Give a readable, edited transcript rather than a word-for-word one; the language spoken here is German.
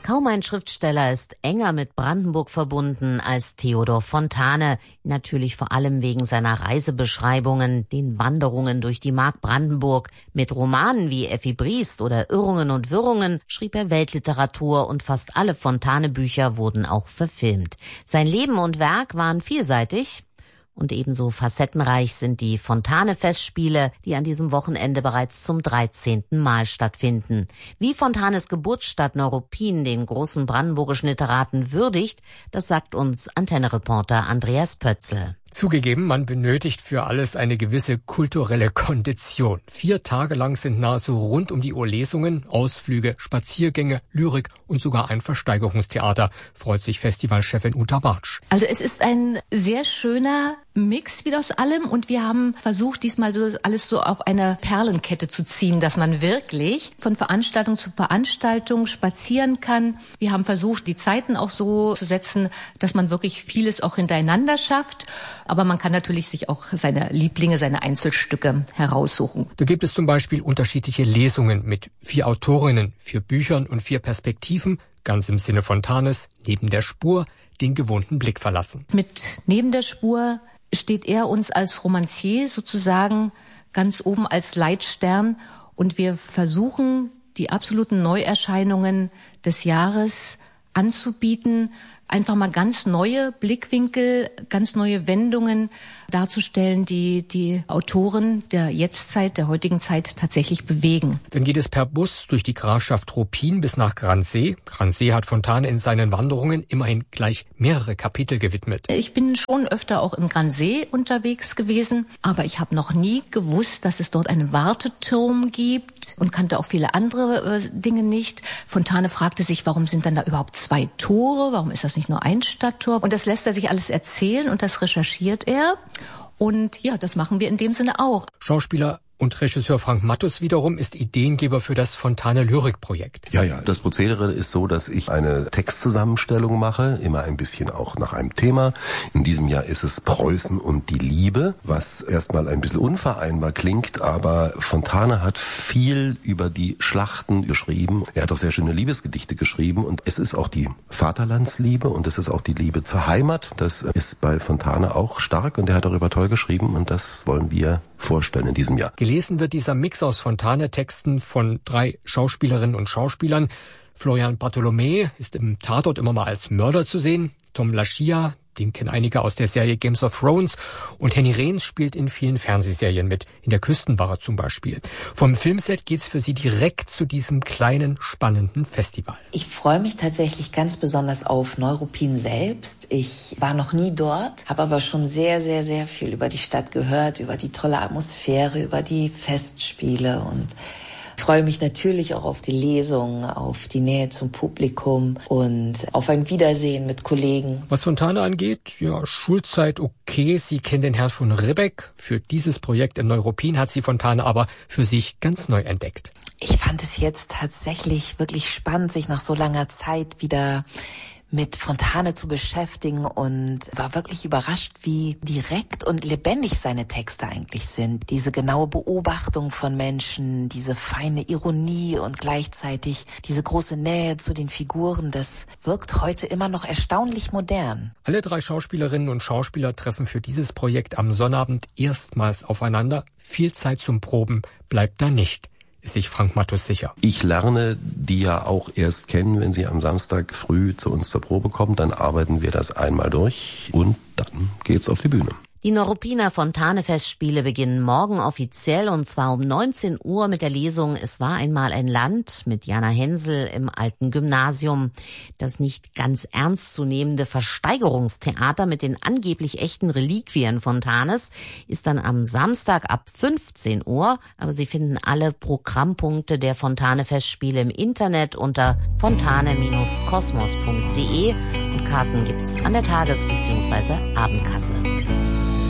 Kaum ein Schriftsteller ist enger mit Brandenburg verbunden als Theodor Fontane. Natürlich vor allem wegen seiner Reisebeschreibungen, den Wanderungen durch die Mark Brandenburg. Mit Romanen wie Effi Briest oder Irrungen und Wirrungen schrieb er Weltliteratur und fast alle Fontane-Bücher wurden auch verfilmt. Sein Leben und Werk waren vielseitig. Und ebenso facettenreich sind die Fontane-Festspiele, die an diesem Wochenende bereits zum 13. Mal stattfinden. Wie Fontanes Geburtsstadt Neuruppin den großen brandenburgischen Literaten würdigt, das sagt uns Antenne-Reporter Andreas Pötzl. Zugegeben, man benötigt für alles eine gewisse kulturelle Kondition. 4 Tage lang sind nahezu rund um die Uhr Lesungen, Ausflüge, Spaziergänge, Lyrik und sogar ein Versteigerungstheater, freut sich Festivalchefin Uta Bartsch. Also es ist ein sehr schöner Mix wieder aus allem und wir haben versucht, diesmal so alles so auf eine Perlenkette zu ziehen, dass man wirklich von Veranstaltung zu Veranstaltung spazieren kann. Wir haben versucht, die Zeiten auch so zu setzen, dass man wirklich vieles auch hintereinander schafft. Aber man kann natürlich sich auch seine Lieblinge, seine Einzelstücke heraussuchen. Da gibt es zum Beispiel unterschiedliche Lesungen mit 4 Autorinnen, 4 Büchern und 4 Perspektiven, ganz im Sinne Fontanes, neben der Spur, den gewohnten Blick verlassen. Mit neben der Spur steht er uns als Romancier sozusagen ganz oben als Leitstern und wir versuchen, die absoluten Neuerscheinungen des Jahres anzubieten, einfach mal ganz neue Blickwinkel, ganz neue Wendungen darzustellen, die Autoren der Jetztzeit, der heutigen Zeit tatsächlich bewegen. Dann geht es per Bus durch die Grafschaft Ruppin bis nach Gransee. Gransee hat Fontane in seinen Wanderungen immerhin gleich mehrere Kapitel gewidmet. Ich bin schon öfter auch in Gransee unterwegs gewesen, aber ich habe noch nie gewusst, dass es dort einen Warteturm gibt und kannte auch viele andere Dinge nicht. Fontane fragte sich, warum sind dann da überhaupt 2 Tore? Warum ist das nicht nur ein Stadttor? Und das lässt er sich alles erzählen und das recherchiert er. Und ja, das machen wir in dem Sinne auch. Schauspieler und Regisseur Frank Matthus wiederum ist Ideengeber für das Fontane-Lyrik-Projekt. Ja, das Prozedere ist so, dass ich eine Textzusammenstellung mache, immer ein bisschen auch nach einem Thema. In diesem Jahr ist es Preußen und die Liebe, was erstmal ein bisschen unvereinbar klingt, aber Fontane hat viel über die Schlachten geschrieben. Er hat auch sehr schöne Liebesgedichte geschrieben und es ist auch die Vaterlandsliebe und es ist auch die Liebe zur Heimat. Das ist bei Fontane auch stark und er hat darüber toll geschrieben und das wollen wir vorstellen in diesem Jahr. Gelesen wird dieser Mix aus Fontane-Texten von 3 Schauspielerinnen und Schauspielern. Florian Bartholomä ist im Tatort immer mal als Mörder zu sehen. Tom Laschia, den kennen einige aus der Serie Games of Thrones. Und Henny Rehns spielt in vielen Fernsehserien mit. In der Küstenwache zum Beispiel. Vom Filmset geht's für sie direkt zu diesem kleinen, spannenden Festival. Ich freue mich tatsächlich ganz besonders auf Neuruppin selbst. Ich war noch nie dort, habe aber schon sehr, sehr, sehr viel über die Stadt gehört, über die tolle Atmosphäre, über die Festspiele und ich freue mich natürlich auch auf die Lesung, auf die Nähe zum Publikum und auf ein Wiedersehen mit Kollegen. Was Fontane angeht, ja, Schulzeit okay. Sie kennt den Herrn von Ribbeck. Für dieses Projekt in Neuruppin hat sie Fontane aber für sich ganz neu entdeckt. Ich fand es jetzt tatsächlich wirklich spannend, sich nach so langer Zeit wieder mit Fontane zu beschäftigen und war wirklich überrascht, wie direkt und lebendig seine Texte eigentlich sind. Diese genaue Beobachtung von Menschen, diese feine Ironie und gleichzeitig diese große Nähe zu den Figuren, das wirkt heute immer noch erstaunlich modern. Alle 3 Schauspielerinnen und Schauspieler treffen für dieses Projekt am Sonnabend erstmals aufeinander. Viel Zeit zum Proben bleibt da nicht. Ist sich Frank Matthus sicher. Ich lerne die ja auch erst kennen, wenn sie am Samstag früh zu uns zur Probe kommen. Dann arbeiten wir das einmal durch und dann geht's auf die Bühne. Die Neuruppiner Fontane-Festspiele beginnen morgen offiziell und zwar um 19 Uhr mit der Lesung Es war einmal ein Land mit Jana Hensel im alten Gymnasium. Das nicht ganz ernstzunehmende Versteigerungstheater mit den angeblich echten Reliquien Fontanes ist dann am Samstag ab 15 Uhr. Aber Sie finden alle Programmpunkte der Fontane-Festspiele im Internet unter fontane-kosmos.de und Karten gibt's an der Tages- bzw. Abendkasse.